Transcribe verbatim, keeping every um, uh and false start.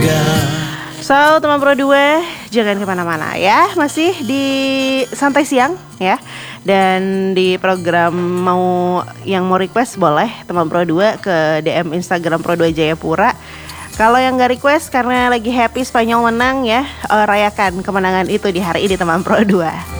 So teman Pro dua, jangan kemana-mana ya. Masih di Santai Siang ya. Dan di program mau yang mau request boleh teman Pro dua ke D M Instagram Pro dua Jayapura. Kalau yang gak request karena lagi happy Spanyol menang ya, uh, rayakan kemenangan itu di hari ini teman Pro dua.